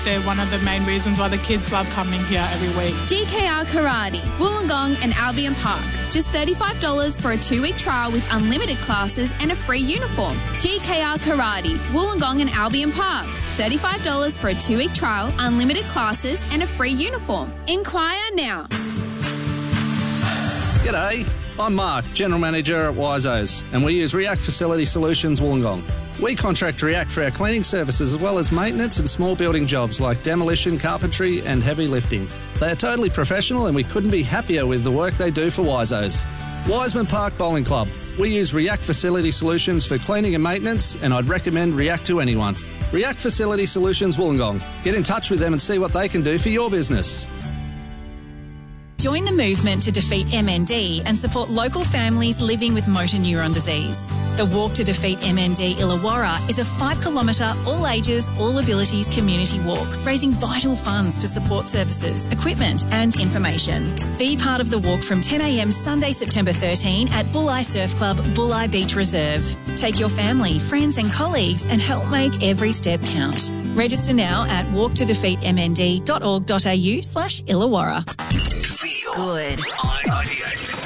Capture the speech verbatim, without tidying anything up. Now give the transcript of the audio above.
They're one of the main reasons why the kids love coming here every week. G K R Karate, Wollongong and Albion Park. Just thirty-five dollars for a two-week trial with unlimited classes and a free uniform. G K R Karate, Wollongong and Albion Park. thirty-five dollars for a two-week trial, unlimited classes and a free uniform. Inquire now. G'day, I'm Mark, General Manager at Wiseau's, and we use React Facility Solutions Wollongong. We contract React for our cleaning services as well as maintenance and small building jobs like demolition, carpentry and heavy lifting. They are totally professional and we couldn't be happier with the work they do for Wiseau's. Wiseman Park Bowling Club. We use React Facility Solutions for cleaning and maintenance, and I'd recommend React to anyone. React Facility Solutions Wollongong. Get in touch with them and see what they can do for your business. Join the movement to defeat M N D and support local families living with motor neuron disease. The Walk to Defeat M N D Illawarra is a five kilometre, all ages, all abilities community walk, raising vital funds for support services, equipment and information. Be part of the walk from ten a m Sunday, September thirteenth at Bulli Surf Club, Bulli Beach Reserve. Take your family, friends and colleagues and help make every step count. Register now at walk to defeat m n d dot org dot a u slash Illawarra. Feel good. I ninety-eight.